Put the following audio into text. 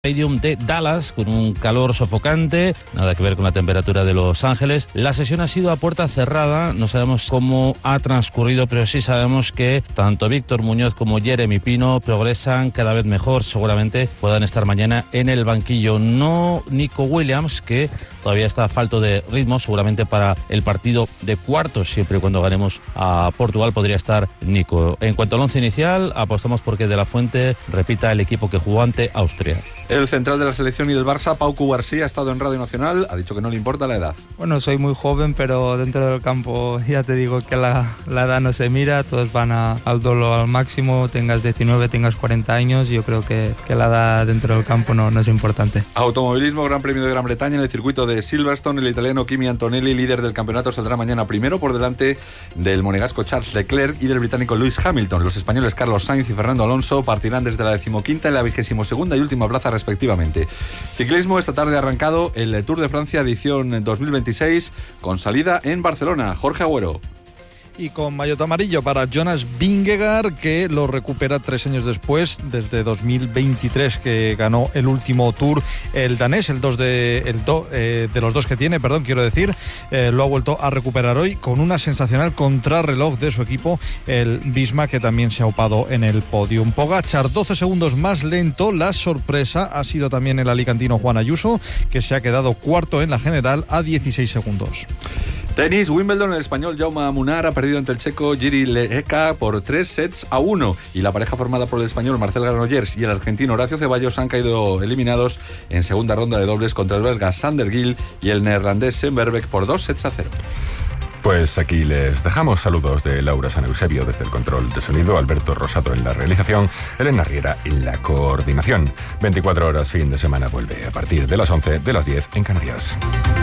Stadium de Dallas, con un calor sofocante, nada que ver con la temperatura de Los Ángeles. La sesión ha sido a puerta cerrada, no sabemos cómo ha transcurrido, pero sí sabemos que tanto Víctor Muñoz como Jeremy Pino progresan cada vez mejor, seguramente puedan estar mañana en el banquillo. No Nico Williams, que todavía está falto de ritmo, seguramente para el partido de cuartos, siempre y cuando ganemos a Portugal podría estar Nico. En cuanto al once inicial, apostamos porque De La Fuente repita el equipo que jugó ante Austria. El central de la selección y del Barça, Pau Cubarsí, ha estado en Radio Nacional, ha dicho que no le importa la edad. Bueno, soy muy joven, pero dentro del campo ya te digo que la edad no se mira, todos van al dolo al máximo, tengas 19, tengas 40 años, yo creo que la edad dentro del campo no es importante. Automovilismo, Gran Premio de Gran Bretaña en el circuito de Silverstone, el italiano Kimi Antonelli, líder del campeonato, saldrá mañana primero por delante del monegasco Charles Leclerc y del británico Lewis Hamilton. Los españoles Carlos Sainz y Fernando Alonso partirán desde la 15ª y la 22ª y última plaza respectivamente. Ciclismo, esta tarde ha arrancado el Tour de Francia edición 2026 con salida en Barcelona. Jorge Agüero. Y con maillot amarillo para Jonas Vingegaard, que lo recupera 3 años después, desde 2023, que ganó el último Tour el danés, de los dos que tiene, lo ha vuelto a recuperar hoy con una sensacional contrarreloj de su equipo, el Visma, que también se ha upado en el podium. Pogačar, 12 segundos más lento. La sorpresa ha sido también el alicantino Juan Ayuso, que se ha quedado cuarto en la general a 16 segundos. Tenis, Wimbledon, el español Jaume Munar ha perdido ante el checo Jiří Lehecka por 3-1 y la pareja formada por el español Marcel Granollers y el argentino Horacio Ceballos han caído eliminados en segunda ronda de dobles contra el belga Sander Gil y el neerlandés Sven Verbeek por 2-0. Pues aquí les dejamos. Saludos de Laura San Eusebio desde el control de sonido, Alberto Rosado en la realización, Elena Riera en la coordinación. 24 horas fin de semana vuelve a partir de las 11, de las 10 en Canarias.